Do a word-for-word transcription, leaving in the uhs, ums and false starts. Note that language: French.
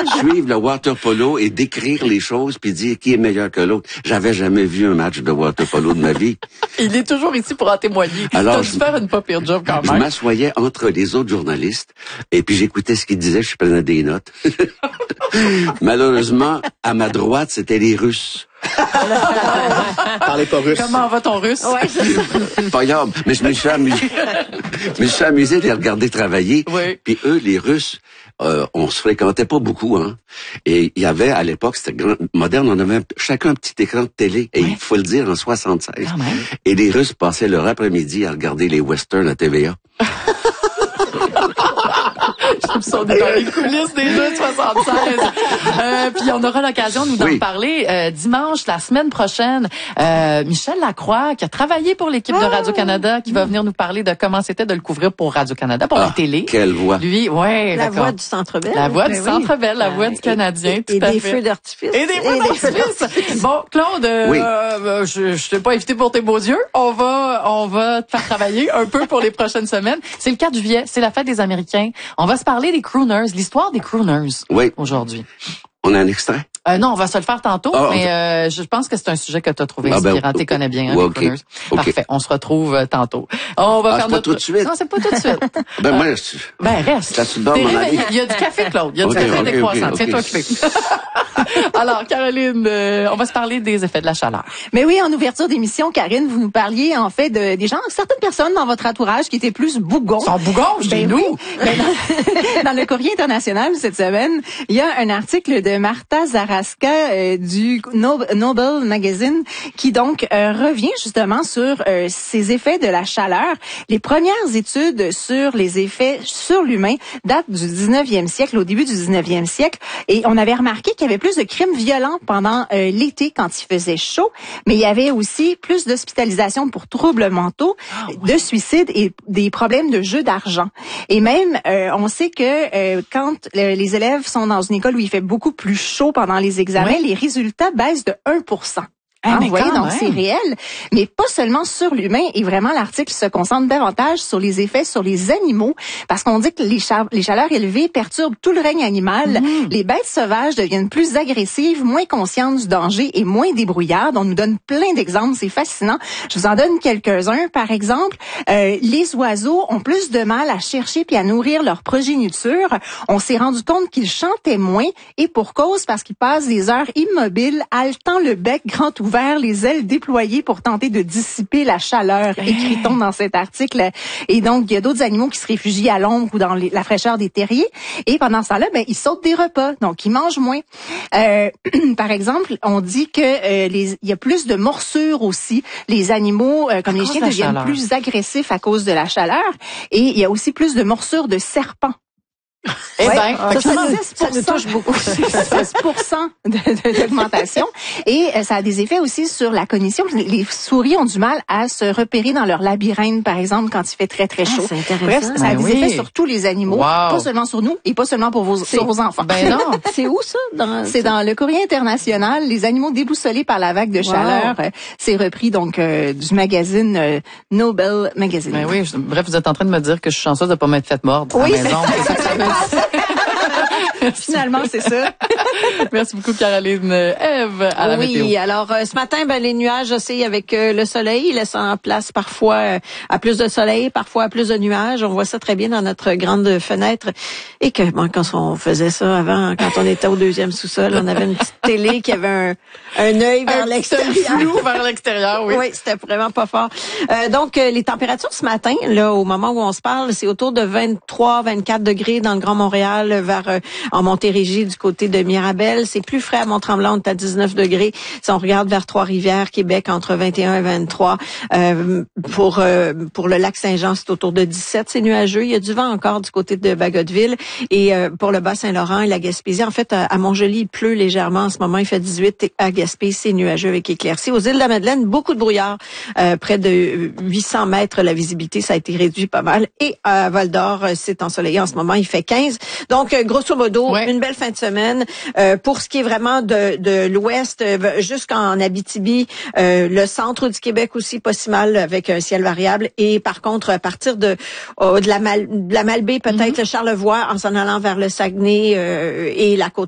suivre le water polo et décrire les choses puis dire qui est meilleur que l'autre. J'avais jamais vu un match de water polo de ma vie. Il est toujours ici pour en témoigner. Alors, t'as dû faire une pas pire job quand même. Je m'assoyais entre les autres journalistes et puis j'écoutais ce qu'ils disaient, je prenais des notes. Malheureusement, à ma droite, c'était les Russes. Parlez pas russe. Comment va ton russe? Ouais, c'est ça. Pas grave, mais je me suis amusé. Je me suis amusé de les regarder travailler. Oui. Puis eux, les Russes, euh, on se fréquentait pas beaucoup, hein. Et il y avait, à l'époque, c'était grand, moderne, on avait un, chacun un petit écran de télé. Et il faut le dire, en soixante-seize. Quand même. Et les Russes passaient leur après-midi à regarder les westerns à T V A. Ils sont dans les coulisses des jeux de soixante-seize. Euh, puis on aura l'occasion de nous Oui. en parler euh, dimanche, la semaine prochaine. Euh, Michel Lacroix, qui a travaillé pour l'équipe de Radio-Canada, qui va venir nous parler de comment c'était de le couvrir pour Radio-Canada, pour Ah, la télé. Quelle voix. Lui, ouais, La d'accord. voix du Centre Bell. La voix du Ben Centre oui. Bell, la voix du Canadien, Et, tout et à des fait. feux d'artifice. Et des feux d'artifice. Bon, Claude, euh, Oui. euh, je, je t'ai pas invité pour tes beaux yeux. On va, on va te faire travailler un peu pour les prochaines semaines. C'est le quatre juillet, c'est la fête des Américains. On va se parler des crooners, l'histoire des crooners Oui. aujourd'hui. On a un extrait? Euh, non, on va se le faire tantôt, Ah, mais euh, je pense que c'est un sujet que tu as trouvé Ah, ben, inspirant. Tu connais bien, hein, ouais, les ok. crooners. Ok. Parfait, on se retrouve euh, tantôt. On va Ah, faire c'est pas notre... tout de suite? Non, c'est pas tout de suite. Ben, moi, Euh, je... Ben, reste. Ça se barre, T'es mon réveillé. ami. Il y a du café, Claude. Il y a du Ok, café ok, décroissant. ok, Tiens-toi ok. occupé. Alors, Caroline, euh, on va se parler des effets de la chaleur. Mais oui, en ouverture d'émission, Karine, vous nous parliez en fait de des gens, certaines personnes dans votre entourage qui étaient plus bougons. Sans bougon, je dis Ben nous. oui. Ben, dans, dans le Courrier international cette semaine, il y a un article de Marta Zaraska euh, du No- Nobel Magazine qui donc euh, revient justement sur euh, ces effets de la chaleur. Les premières études sur les effets sur l'humain datent du dix-neuvième siècle, au début du dix-neuvième siècle, et on avait remarqué qu'il y avait plus de crimes violents pendant euh, l'été quand il faisait chaud, mais il y avait aussi plus d'hospitalisation pour troubles mentaux, de suicides et des problèmes de jeu d'argent. Et même, euh, on sait que euh, quand le- les élèves sont dans une école où il fait beaucoup plus chaud pendant les examens, Oui. les résultats baissent de un pour cent. Ah, Hein, mais vous voyez, quand donc même. c'est réel, mais pas seulement sur l'humain. Et vraiment, l'article se concentre davantage sur les effets sur les animaux, parce qu'on dit que les, cha- les chaleurs élevées perturbent tout le règne animal. Mmh. Les bêtes sauvages deviennent plus agressives, moins conscientes du danger et moins débrouillardes. On nous donne plein d'exemples, c'est fascinant. Je vous en donne quelques-uns. Par exemple, euh, les oiseaux ont plus de mal à chercher puis à nourrir leur progéniture. On s'est rendu compte qu'ils chantaient moins, et pour cause, parce qu'ils passent des heures immobiles, haletant le bec grand ouvert, les ailes déployées pour tenter de dissiper la chaleur, écrit-on dans cet article. Et donc, il y a d'autres animaux qui se réfugient à l'ombre ou dans les- la fraîcheur des terriers. Et pendant ce temps-là, ben, ils sautent des repas, donc ils mangent moins. Euh, par exemple, on dit que euh, les, il y a plus de morsures aussi. Les animaux, euh, comme À les cause chiens, de la deviennent chaleur. plus agressifs à cause de la chaleur. Et il y a aussi plus de morsures de serpents. Eh Ouais. ben, Ça, comment- ça nous touche beaucoup. six pour cent de- de- d'augmentation. Et euh, ça a des effets aussi sur la cognition. Les, les souris ont du mal à se repérer dans leur labyrinthe, par exemple, quand il fait très, très chaud. c'est intéressant. Bref, ça a Ben des oui. effets sur tous les animaux, Wow. pas seulement sur nous et pas seulement pour vos, sur vos enfants. Ben non. C'est où ça? Dans... C'est dans le Courrier international, les animaux déboussolés par la vague de chaleur. Euh, C'est repris donc euh, du magazine euh, Nobel Magazine. Ben oui, je- bref, vous êtes en train de me dire que je suis chanceuse de pas m'être faite mordre à Oui, la maison. C'est ça que ça veut dire. Finalement, c'est ça. Merci beaucoup, Caroline. Ève, à la oui, météo. alors euh, ce matin, ben, les nuages oscillent avec euh, le soleil, laissant place parfois euh, à plus de soleil, parfois à plus de nuages. On voit ça très bien dans notre grande fenêtre. Et que bon, quand on faisait ça avant, quand on était au deuxième sous-sol, on avait une petite télé qui avait un, un œil vers Un l'extérieur. petit flou vers l'extérieur, oui. Oui, c'était vraiment pas fort. Euh, donc, euh, les températures ce matin, là, au moment où on se parle, c'est autour de vingt-trois, vingt-quatre degrés dans le Grand Montréal, vers euh, en Montérégie du côté de Mirabel. C'est plus frais à Mont-Tremblant, on est à dix-neuf degrés. Si on regarde vers Trois-Rivières, Québec, entre vingt et un et vingt-trois. Euh, pour euh, pour le lac Saint-Jean, c'est autour de dix-sept. C'est nuageux. Il y a du vent encore du côté de Bagotville. Et euh, pour le Bas-Saint-Laurent et la Gaspésie, en fait, à, à Montjoly, il pleut légèrement en ce moment. Il fait dix-huit. Et à Gaspé, c'est nuageux avec éclaircies. Aux îles de la Madeleine, beaucoup de brouillard. Euh, près de huit cents mètres, la visibilité, ça a été réduit pas mal. Et à Val-d'Or, c'est ensoleillé en ce moment. Il fait quinze. Donc, euh, grosso modo, Ouais. une belle fin de semaine. Euh, pour ce qui est vraiment de, de l'ouest euh, jusqu'en Abitibi, euh, le centre du Québec aussi pas si mal avec un ciel variable. Et par contre, à partir de euh, de la Mal, de la Malbaie, peut-être le Charlevoix, en s'en allant vers le Saguenay euh, et la côte